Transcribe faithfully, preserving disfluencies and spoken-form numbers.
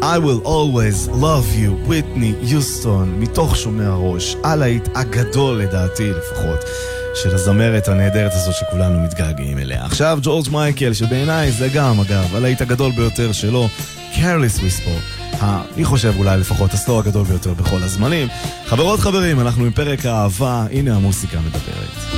I will always love you, וויטני יוסטון, מתוך שומע הראש, הלהיט הגדול לדעתי לפחות, של הזמרת הנהדרת הזו שכולנו מתגעגעים אליה. עכשיו ג'ורג' מייקל, שבעיניי זה גם אגב הלהיט הגדול ביותר שלו, Careless Whisper, אני חושב אולי לפחות הסלו הגדול ביותר בכל הזמנים. חברות חברים, אנחנו עם פרק האהבה, הנה המוסיקה מדברת.